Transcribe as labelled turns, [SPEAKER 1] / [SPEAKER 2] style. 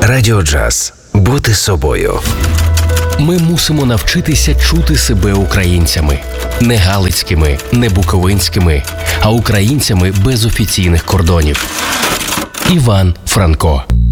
[SPEAKER 1] Радіо Джаз. Бути собою.
[SPEAKER 2] Ми мусимо навчитися чути себе українцями. Не галицькими, не буковинськими, а українцями без офіційних кордонів. Іван Франко.